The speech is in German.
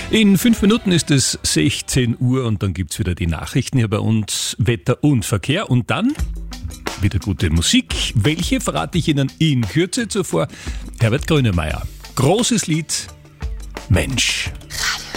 In 5 Minuten ist es 16 Uhr und dann gibt's wieder die Nachrichten hier bei uns, Wetter und Verkehr und dann wieder gute Musik. Welche verrate ich Ihnen in Kürze. Zuvor Herbert Grönemeyer. Großes Lied, Mensch.